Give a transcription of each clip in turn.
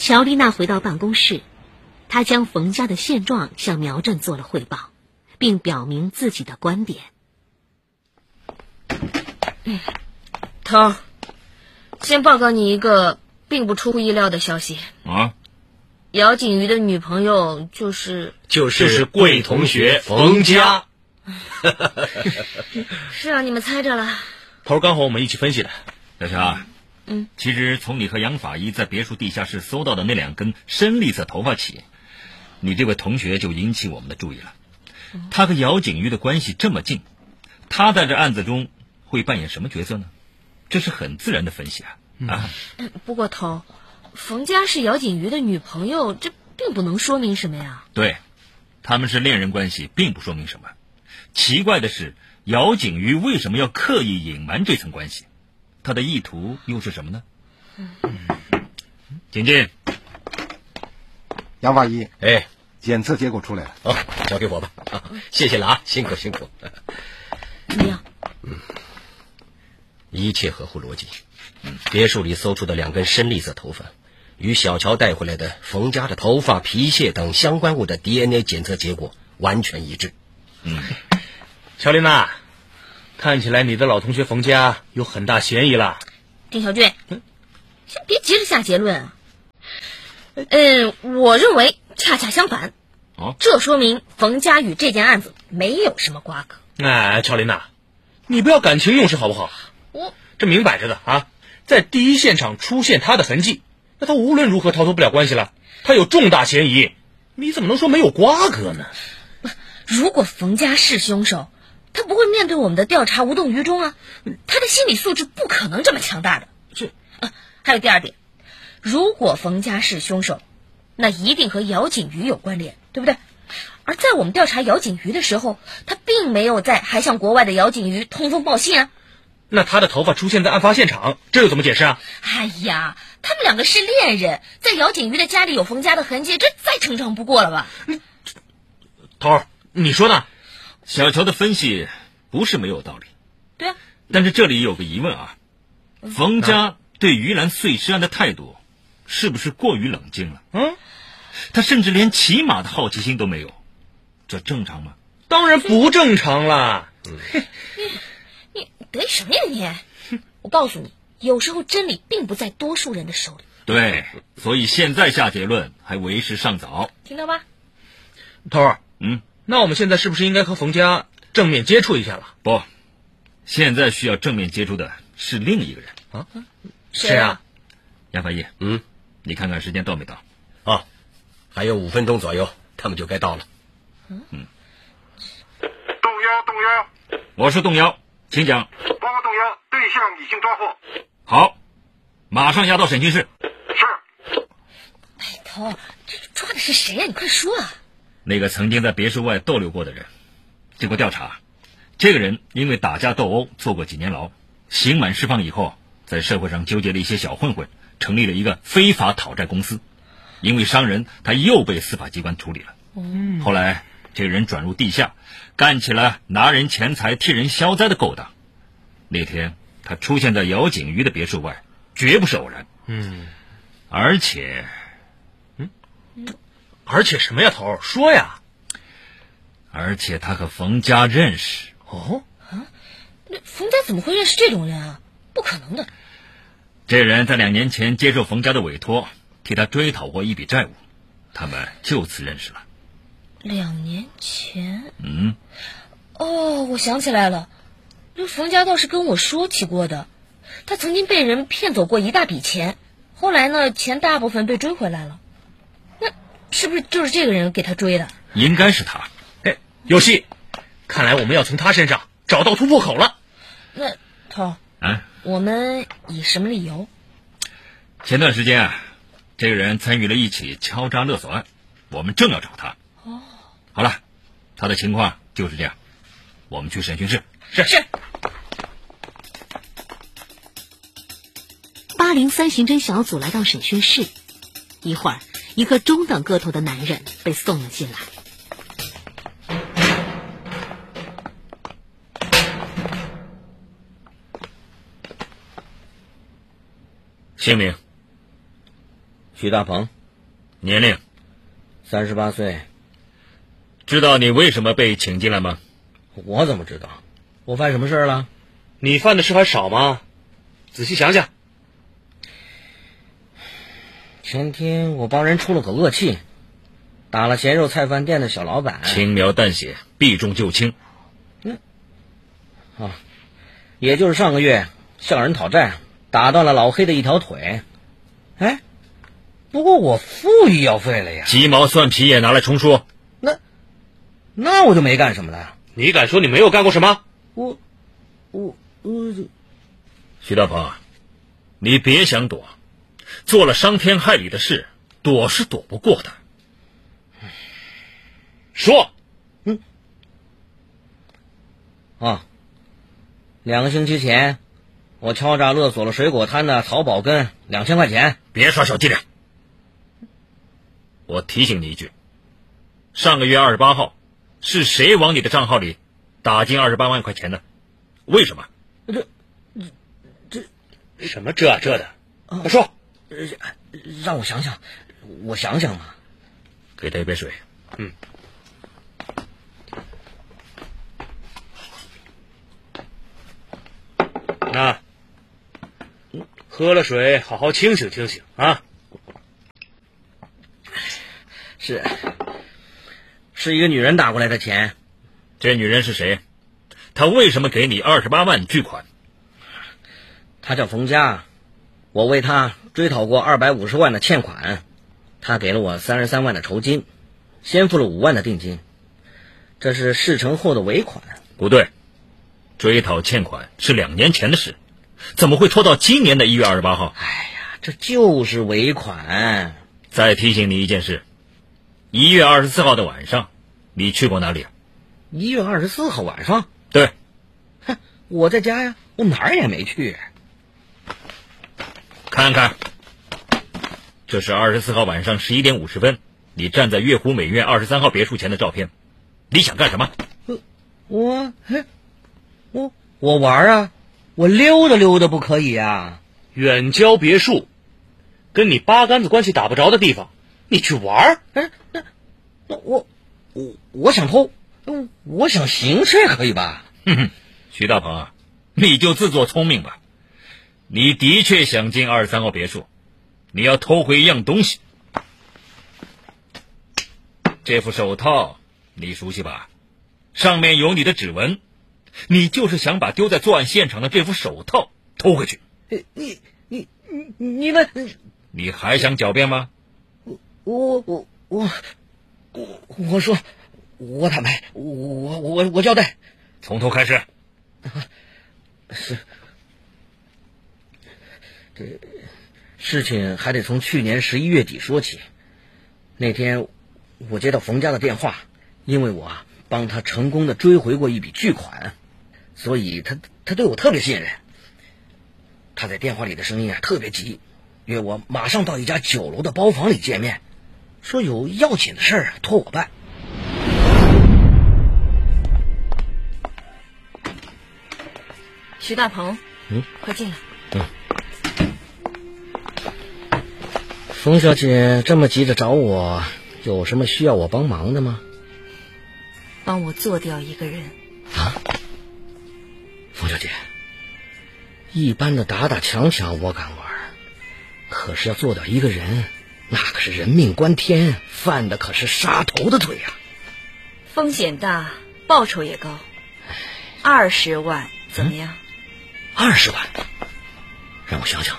乔丽娜回到办公室，她将冯家的现状向苗振做了汇报，并表明自己的观点。 头，先报告你一个并不出乎意料的消息啊！ 姚景瑜的女朋友就是贵同学冯家。 是啊，你们猜着了。 头刚和我们一起分析的。 小乔，其实从你和杨法医在别墅地下室搜到的那2根深绿色头发起，你这位同学就引起我们的注意了。他和姚景瑜的关系这么近，他在这案子中会扮演什么角色呢？这是很自然的分析啊。 不过头，冯家是姚景瑜的女朋友，这并不能说明什么呀。 对，他们是恋人关系，并不说明什么。奇怪的是，姚景瑜为什么要刻意隐瞒这层关系？他的意图又是什么呢？请进。 杨法医， 检测结果出来了。 交给我吧。谢谢了啊，辛苦。 怎么样？ 一切合乎逻辑。别墅里搜出的2根深绿色头发，与小乔带回来的冯家的头发、皮屑等相关物的 DNA 检测结果完全一致。 乔琳娜，看起来你的老同学冯家有很大嫌疑了。 丁小俊，先别急着下结论啊。我认为恰恰相反。这说明冯家与这件案子没有什么瓜葛。 乔琳娜，你不要感情用事好不好？这明摆着的啊，在第一现场出现他的痕迹，那他无论如何逃脱不了关系了，他有重大嫌疑，你怎么能说没有瓜葛呢？ 如果冯家是凶手，他不会面对我们的调查无动于衷啊，他的心理素质不可能这么强大的。还有第2点，如果冯家是凶手，那一定和姚景瑜有关联，对不对？而在我们调查姚景瑜的时候，他并没有在还向国外的姚景瑜通风报信啊。 那他的头发出现在案发现场，这又怎么解释啊？ 哎呀，他们2个是恋人，在姚景瑜的家里有冯家的痕迹，这再正常不过了吧？ 头，你说呢？ 小乔的分析不是没有道理。 对啊， 但是这里有个疑问啊，冯家对于兰碎尸案的态度是不是过于冷静了？他甚至连起码的好奇心都没有，这正常吗？ 当然不正常了。 你得什么呀你？我告诉你，有时候真理并不在多数人的手里。 对，所以现在下结论还为时尚早。 听到吧？ 头儿，那我们现在是不是应该和冯家正面接触一下了？ 不，现在需要正面接触的是另一个人啊。 谁啊？ 杨法医，你看看时间到没到？ 还有5分钟左右，他们就该到了。 动摇， 我是动摇，请讲。 报告动摇，对象已经抓获。 好，马上押到审讯室。 是。 头，这抓的是谁呀？你快说啊！ 那个曾经在别墅外逗留过的人。经过调查，这个人因为打架斗殴坐过几年牢，刑满释放以后，在社会上纠结了一些小混混，成立了一个非法讨债公司。因为伤人，他又被司法机关处理了。后来这个人转入地下，干起了拿人钱财替人消灾的勾当。那天他出现在姚景瑜的别墅外，绝不是偶然。而且什么呀？头，说呀。 而且他和冯家认识。 那冯家怎么会认识这种人啊？不可能的。 这人在2年前接受冯家的委托，替他追讨过一笔债务，他们就此认识了。 2年前？我想起来了，这冯家倒是跟我说起过的，他曾经被人骗走过一大笔钱，后来呢，钱大部分被追回来了。那是不是就是这个人给他追的？ 应该是他。 有戏！看来我们要从他身上找到突破口了。 那头，我们以什么理由？ 前段时间这个人参与了一起敲诈勒索案，我们正要找他。好了，他的情况就是这样，我们去审讯室。 是。 803刑侦小组来到审讯室，一会儿，一个中等个头的男人被送了进来。 姓名？ 徐大鹏， 年龄 38岁。 知道你为什么被请进来吗？ 我怎么知道？我犯什么事了？ 你犯的事还少吗？仔细想想。 前天我帮人出了口恶气，打了咸肉菜饭店的小老板。 轻描淡写，避重就轻。 也就是上个月向人讨债，打断了老黑的一条腿。哎，不过我付医药费了呀。 鸡毛蒜皮也拿来重说。 那我就没干什么了。 你敢说你没有干过什么？ 我徐大鹏，你别想躲，做了伤天害理的事，躲是躲不过的。 说。 2个星期前，我敲诈勒索了水果摊的曹宝根2000块钱。 别耍小伎俩。我提醒你一句，上个月28号，是谁往你的账号里打进28万块钱的？为什么？ 什么这的？快说。 让我想想，我想想嘛。 给他一杯水。 那喝了水，好好清醒清醒啊！ 是一个女人打过来的钱。 这女人是谁？她为什么给你28万巨款？ 她叫冯佳，我为她追讨过250万的欠款，她给了我33万的酬金，先付了5万的定金，这是事成后的尾款。 不对，追讨欠款是2年前的事，怎么会拖到今年的1月28号？ 哎呀，这就是尾款。 再提醒你一件事，1月24号的晚上，你去过哪里 ？1月24号晚上？ 对。 我在家呀，我哪儿也没去。 看看，这是24号晚上11点50分，你站在月湖美苑23号别墅前的照片。你想干什么？ 我玩啊，我溜达溜达不可以啊？ 远郊别墅，跟你八竿子关系打不着的地方，你去玩？ 那我想偷，我想行窃可以吧？ 徐大鹏啊，你就自作聪明吧。你的确想进23号别墅，你要偷回一样东西。这副手套你熟悉吧？上面有你的指纹，你就是想把丢在作案现场的这副手套偷回去。 你们， 你还想狡辩吗？ 我说，我坦白，我交代。 从头开始。 是，这事情还得从去年11月底说起。那天我接到冯家的电话，因为我帮他成功的追回过一笔巨款，所以他对我特别信任。他在电话里的声音特别急，约我马上到一家酒楼的包房里见面，说有要紧的事托我办。 徐大鹏，快进来。 冯小姐这么急着找我，有什么需要我帮忙的吗？ 帮我做掉一个人。 冯小姐，一般的打打抢抢我敢玩，可是要做掉一个人，那可是人命关天，犯的可是杀头的罪啊。 风险大，报酬也高，20万怎么样 ？20万？让我想想。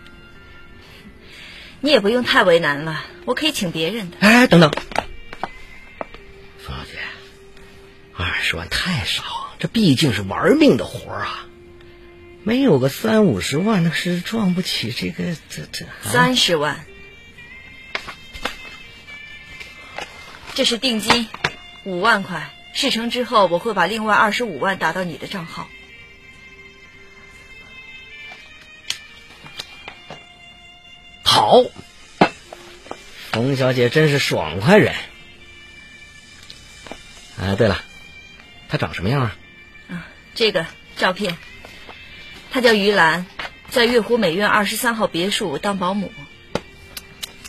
你也不用太为难了，我可以请别人的。 哎，等等，冯小姐，20万太少，这毕竟是玩命的活啊，没有个30-50万，那是赚不起这个 30万，这是定金5万块，事成之后我会把另外25万打到你的账号。 好，冯小姐真是爽快人。对了，她长什么样啊？ 这个照片，她叫于兰，在月湖美苑23号别墅当保姆。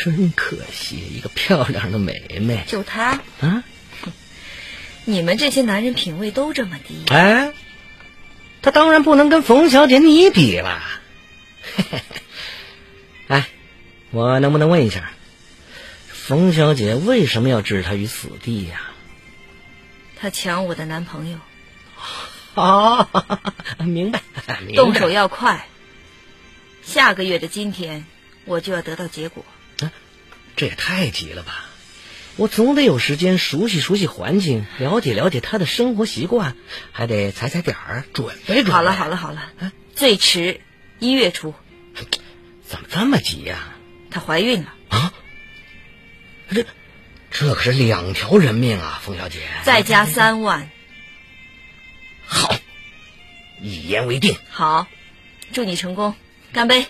真可惜，一个漂亮的妹妹。 就她啊？ 你们这些男人品味都这么低？ 哎，她当然不能跟冯小姐你比了。哎，我能不能问一下，冯小姐为什么要置她于死地呀？ 她抢我的男朋友。 哦，明白。 动手要快，下个月的今天我就要得到结果。 这也太急了吧！我总得有时间熟悉熟悉环境，了解了解他的生活习惯，还得踩踩点儿，准备准备。 好了，最迟1月初。 怎么这么急呀？ 她怀孕了啊！这可是2条人命啊，冯小姐。 再加3万。 好，一言为定。 好，祝你成功，干杯。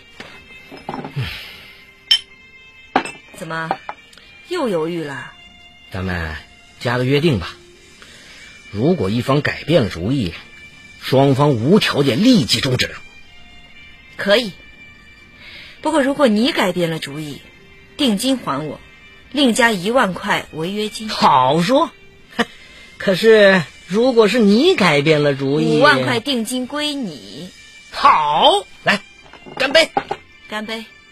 怎么又犹豫了？ 咱们加个约定吧，如果一方改变了主意，双方无条件立即终止。 可以，不过如果你改变了主意，定金还我，另加1万块违约金。 好说。可是如果是你改变了主意， 5万块定金归你。 好，来，干杯！ 干杯。